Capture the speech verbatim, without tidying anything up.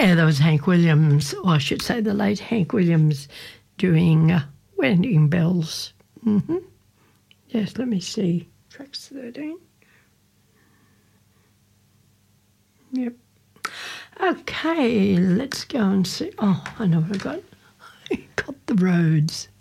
Yeah, there was Hank Williams, or I should say the late Hank Williams doing uh, Wedding Bells. Mm-hmm. Yes, let me see. Tracks thirteen. Yep. Okay, let's go and see. Oh, I know what I got. I got the roads.